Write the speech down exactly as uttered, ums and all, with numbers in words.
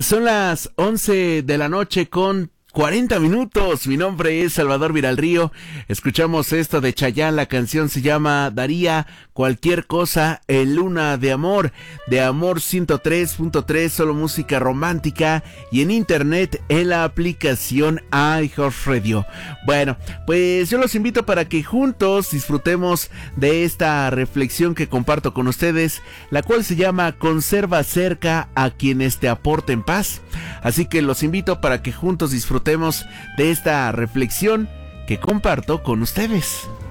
Son las once de la noche con cuarenta minutos. Mi nombre es Salvador Viralrío. Escuchamos esto de Chayanne. La canción se llama Daría Cualquier Cosa en Luna de Amor, de Amor ciento tres punto tres, solo música romántica, y en internet en la aplicación iHeartRadio. Bueno, pues yo los invito para que juntos disfrutemos de esta reflexión que comparto con ustedes, la cual se llama Conserva cerca a quienes te aporten paz. Así que los invito para que juntos disfrutemos de esta reflexión que comparto con ustedes.